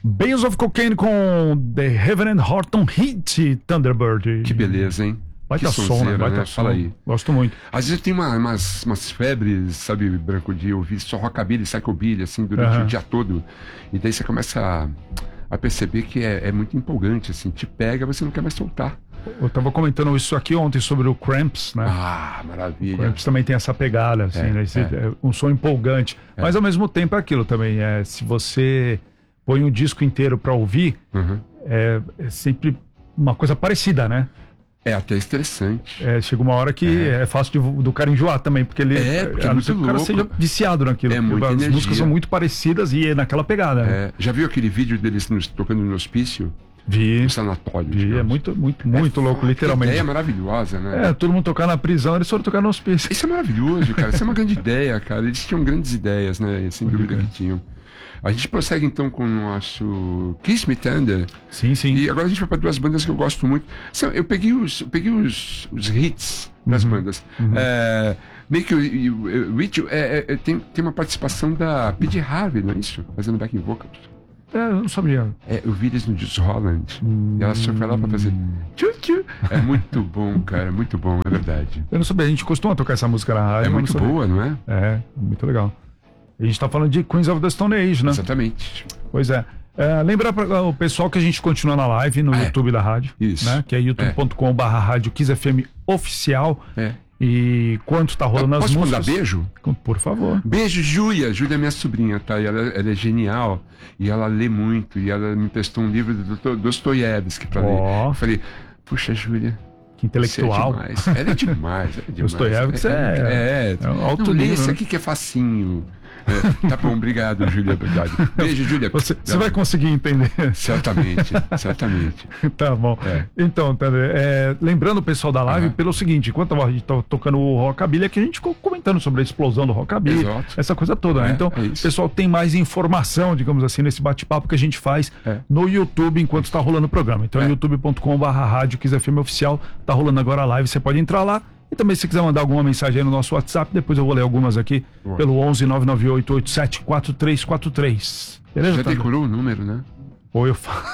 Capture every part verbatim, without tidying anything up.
Bales of Cocaine com The Reverend Horton Heat, Thunderbird. Que beleza, hein? Baita que som, sonzeira, né? Baita né? som. Fala aí. Gosto muito. Às vezes tem uma, umas, umas febres, sabe, Branco, de ouvir só rockabilly, psychobilly, assim, durante Uhum. o dia todo. E daí você começa a, a perceber que é, é muito empolgante, assim. Te pega, você não quer mais soltar. Eu tava comentando isso aqui ontem sobre o Cramps, né? Ah, maravilha. O Cramps também tem essa pegada, assim, É, né? Esse- é. é um som empolgante. É. Mas ao mesmo tempo é aquilo também. É, se você põe um disco inteiro pra ouvir, Uhum. é, é sempre uma coisa parecida, né? É até estressante. É, chega uma hora que é, É. fácil de- do cara enjoar também, porque ele É, porque é a não muito ser que o cara louco. seja viciado naquilo. É porque muita as energia. músicas são muito parecidas e é naquela pegada. Né? É, já viu aquele vídeo deles nos- tocando no hospício? Vi, No sanatório. vi, é digamos. muito, muito, muito É, louco, que literalmente. ideia maravilhosa, né? É, todo mundo tocar na prisão, eles foram tocar no hospício. Isso é maravilhoso, cara. Isso é uma grande ideia, cara. Eles tinham grandes ideias, né? Sem dúvida que tinham. A gente prossegue então com o nosso Kiss Me Tender. Sim, sim. E agora a gente vai para duas bandas que eu gosto muito. São- Eu peguei os, eu peguei os, os hits das bandas. É, Make You, you, With You, é, é, é, tem, tem uma participação da P J Harvey, não é isso? Fazendo backing vocals. É, eu não sabia. É, eu vi eles no Juice Holland. E ela só foi lá pra fazer tchu, tchu. É muito bom, cara. Muito bom, é verdade. Eu não sabia, a gente costuma tocar essa música na rádio. É mas muito não sabia. boa, não é? É, muito legal. A gente tá falando de Queens of the Stone Age, né? Exatamente. Pois é. É, lembrar para o pessoal que a gente continua na live no É. YouTube da rádio. Isso. Né? Que é youtube ponto com barra rádio Kiss F M oficial. É. E quanto tá rolando as Posso músicas. mandar beijo? Por favor. Beijo, Júlia. Júlia é minha sobrinha, tá? E ela, ela é genial. E ela lê muito. E ela me prestou um livro do doutor Dostoiévski pra Ó. ler. Eu falei, puxa, Júlia. Que intelectual. Você é demais. Ela é demais. Ela é demais. Dostoiévski é- é, é um alto Não, lê nível, esse né? aqui que é facinho. É, tá bom, obrigado, Júlia. Obrigado. Beijo, Júlia. Você, você vai conseguir entender. Certamente, certamente. Tá bom. É. Então, Tandre, é, lembrando o pessoal da live, Aham. pelo seguinte, enquanto a gente tá tocando o Rockabilly, aqui a gente ficou comentando sobre a explosão do Rockabilly, Exato. essa coisa toda, né? É, Então, é o isso. pessoal tem mais informação, digamos assim, nesse bate-papo que a gente faz É. no YouTube enquanto está rolando o programa. Então, é É. youtube ponto com barra rádio Kiss F M oficial, tá rolando agora a live, você pode entrar lá. E também se quiser mandar alguma mensagem aí no nosso WhatsApp, depois eu vou ler algumas aqui, Boa. pelo onze nove nove oito oito sete quatro três quatro três. Beleza, Já Tandre? decorou o número, né? Ou eu falo...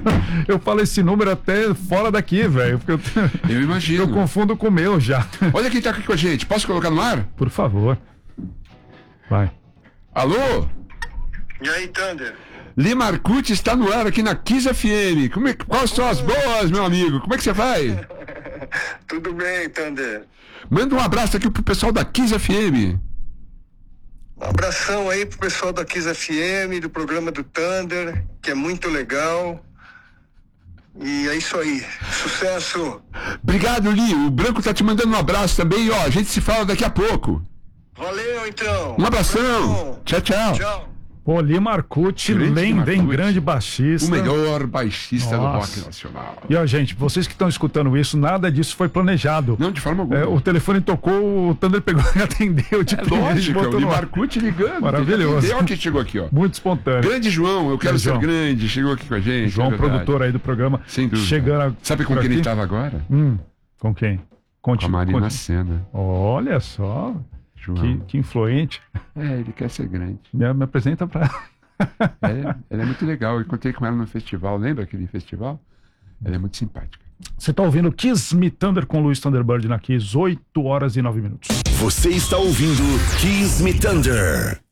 eu falo esse número até fora daqui, velho, porque eu... Eu imagino. eu confundo com o meu já. Olha quem tá aqui com a gente. Posso colocar no ar? Por favor. Vai. Alô? E aí, Thunder? Lima Arcute está no ar aqui na Kiss F M. Como é, quais são as boas, meu amigo? Como é que você vai? Tudo bem, Thunder? Manda um abraço aqui pro pessoal da Kiss F M. Um abração aí pro pessoal da Kiss F M, do programa do Thunder, que é muito legal. E é isso aí. Sucesso! Obrigado, Li. O Branco tá te mandando um abraço também. E, ó, a gente se fala daqui a pouco. Valeu, então! Um abração. Abração. Tchau, tchau. Tchau! Pô, Lima Arcute, Grande lenda, Lima hein? Arcute. Grande baixista. O melhor baixista do Nossa. rock nacional. E ó, gente, vocês que estão escutando isso, nada disso foi planejado. Não, de forma alguma. É, o telefone tocou, o Thunder pegou e atendeu. De É primeira, lógico, botou o no Lima ar. Arcute ligando. Maravilhoso. Olha quem chegou aqui, ó. Muito espontâneo. Grande João, eu quero É, ser João. grande. Chegou aqui com a gente. João, é verdade. produtor aí do programa. Sem dúvida. Chegando Sabe com por quem ele aqui. estava agora? Hum, com quem? Conte, Com a Marina conte. Sena. Olha só, João. que, que influente. É, ele quer ser grande. Me, me apresenta pra... É, ela é muito legal. Eu encontrei com ela no festival. Lembra aquele festival? Ela é muito simpática. Você tá ouvindo Kiss Me Thunder com Luiz Thunderbird na Kiss, oito horas e nove minutos. Você está ouvindo Kiss Me Thunder.